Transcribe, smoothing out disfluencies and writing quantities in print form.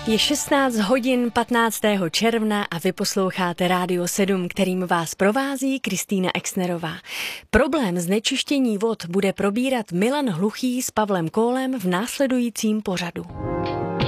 Je 16 hodin 15. června a vy posloucháte Rádio 7, kterým vás provází Kristýna Exnerová. Problém znečištění vod bude probírat Milan Hluchý s Pavlem Kólem v následujícím pořadu.